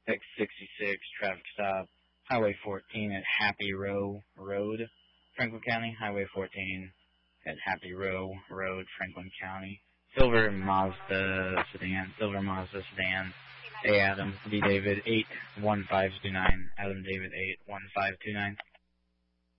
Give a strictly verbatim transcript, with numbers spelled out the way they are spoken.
X sixty-six, traffic stop, Highway fourteen at Happy Row Road, Franklin County, Highway fourteen at Happy Row Road, Franklin County. Silver Mazda sedan, Silver Mazda sedan. A Adam, D David eight one five two nine, Adam David eight one five two nine.